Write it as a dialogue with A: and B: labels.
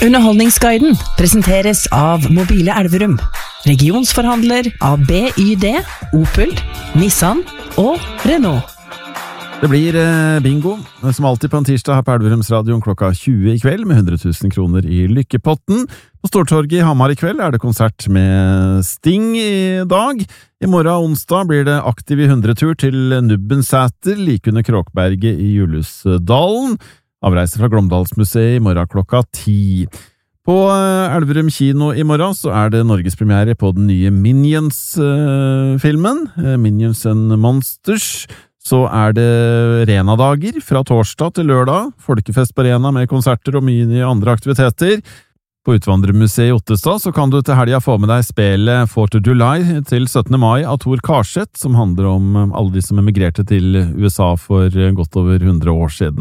A: Underholdningsguiden presenteres av Mobile Elverum, regionsforhandler av BYD, Opel, Nissan og Renault.
B: Det blir bingo, som alltid på en tirsdag her på Elverums Radio klokka 20 i kveld med 100 000 kroner i lykkepotten. På Stortorget i Hamar i kveld er det konsert med Sting i dag. I morgen onsdag blir det aktiv i 100-tur til Nubbensæter, like under Kråkberget i Julusdalen. Avreise fra Glåmdalsmuseet i morgen klokka 10. På Elverum kino i morgen så er det norgespremiere på den nye Minions-filmen, Minions and Monsters. Så er det Rena-dager fra torsdag til lørdag, folkefest på Rena med konserter og mye andre aktiviteter. På Utvandrermuseet i Ottestad så kan du til helga få med deg spelet 4th of July til 17. mai av Tor Karseth, som handler om alle de som emigrerte til USA for godt over 100 år siden.